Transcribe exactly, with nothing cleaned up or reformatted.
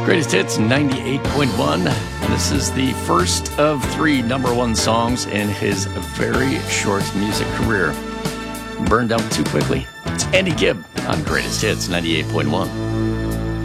Greatest Hits ninety-eight point one. This is the first of three number one songs in his very short music career. Burned out too quickly. It's Andy Gibb on Greatest Hits ninety-eight point one.